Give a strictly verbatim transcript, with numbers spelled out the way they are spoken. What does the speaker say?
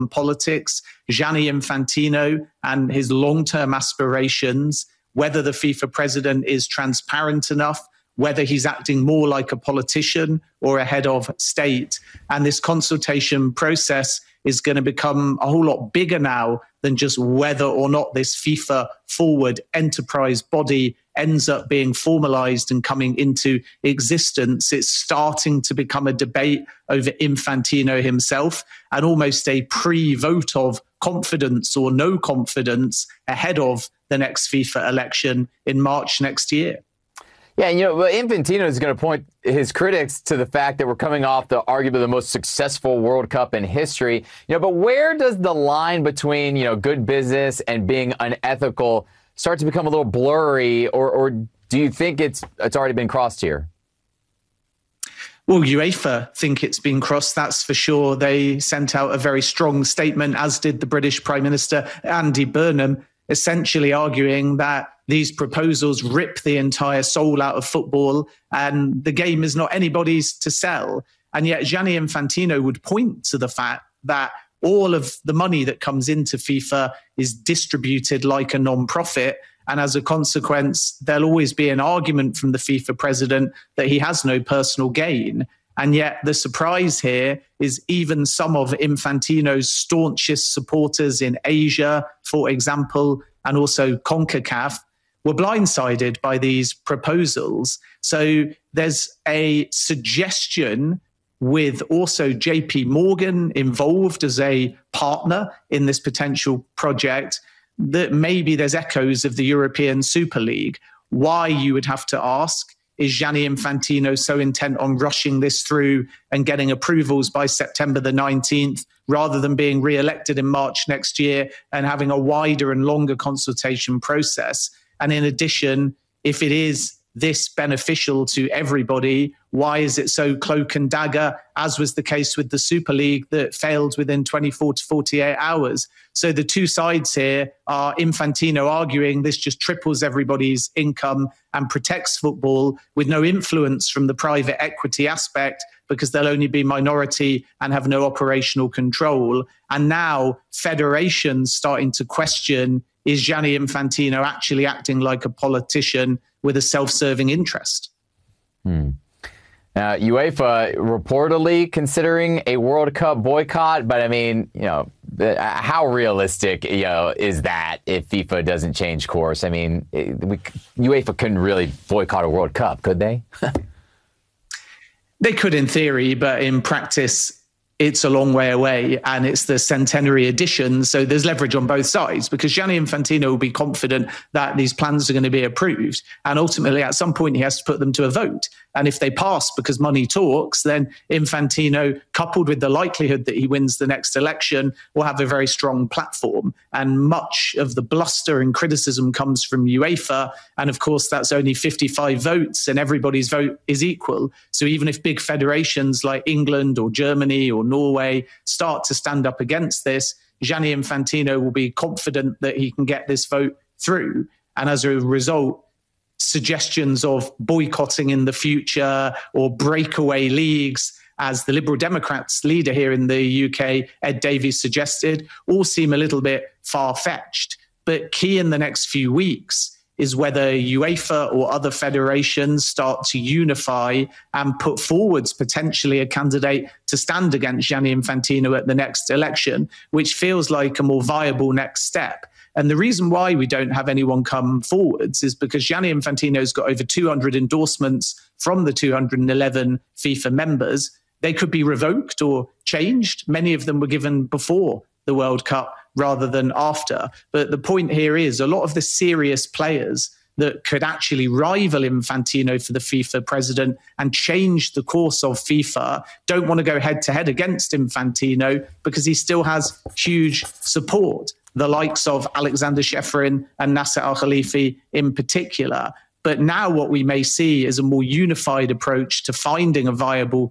politics, Gianni Infantino and his long-term aspirations, whether the FIFA president is transparent enough, whether he's acting more like a politician or a head of state. And this consultation process is going to become a whole lot bigger now than just whether or not this FIFA forward enterprise body ends up being formalized and coming into existence. It's starting to become a debate over Infantino himself and almost a pre-vote of confidence or no confidence ahead of the next FIFA election in March next year. Yeah, and you know, Infantino is going to point his critics to the fact that we're coming off the arguably the most successful World Cup in history. You know, but where does the line between, you know, good business and being unethical start to become a little blurry, or or do you think it's it's already been crossed here? Well, UEFA think it's been crossed, that's for sure. They sent out a very strong statement, as did the British Prime Minister, Andy Burnham, essentially arguing that these proposals rip the entire soul out of football and the game is not anybody's to sell. And yet Gianni Infantino would point to the fact that all of the money that comes into FIFA is distributed like a non-profit. And as a consequence, there'll always be an argument from the FIFA president that he has no personal gain. And yet the surprise here is even some of Infantino's staunchest supporters in Asia, for example, and also CONCACAF, were blindsided by these proposals. So there's a suggestion, with also J P Morgan involved as a partner in this potential project, that maybe there's echoes of the European Super League. Why, you would have to ask, is Gianni Infantino so intent on rushing this through and getting approvals by September the nineteenth, rather than being re-elected in March next year and having a wider and longer consultation process? And in addition, if it is this beneficial to everybody, why is it so cloak and dagger, as was the case with the Super League that failed within twenty-four to forty-eight hours? So the two sides here are Infantino arguing this just triples everybody's income and protects football, with no influence from the private equity aspect because they'll only be minority and have no operational control. And now federations starting to question, is Gianni Infantino actually acting like a politician with a self-serving interest? Hmm. Uh, UEFA reportedly considering a World Cup boycott, but I mean, you know, the, how realistic, you know, is that if FIFA doesn't change course? I mean, it, we, UEFA couldn't really boycott a World Cup, could they? They could in theory, but in practice, it's a long way away, and it's the centenary edition. So there's leverage on both sides, because Gianni Infantino will be confident that these plans are going to be approved. And ultimately, at some point, he has to put them to a vote. And if they pass because money talks, then Infantino, coupled with the likelihood that he wins the next election, will have a very strong platform. And much of the bluster and criticism comes from UEFA. And of course, that's only fifty-five votes, and everybody's vote is equal. So even if big federations like England or Germany or Norway start to stand up against this, Gianni Infantino will be confident that he can get this vote through. And as a result, suggestions of boycotting in the future or breakaway leagues, as the Liberal Democrats leader here in the U K, Ed Davies, suggested, all seem a little bit far-fetched. But key in the next few weeks is whether UEFA or other federations start to unify and put forwards potentially a candidate to stand against Gianni Infantino at the next election, which feels like a more viable next step. And the reason why we don't have anyone come forwards is because Gianni Infantino's got over two hundred endorsements from the two hundred eleven FIFA members. They could be revoked or changed. Many of them were given before the World Cup rather than after. But the point here is a lot of the serious players that could actually rival Infantino for the FIFA president and change the course of FIFA don't want to go head to head against Infantino because he still has huge support, the likes of Alexander Shefrin and Nasser Al-Khelaifi in particular. But now what we may see is a more unified approach to finding a viable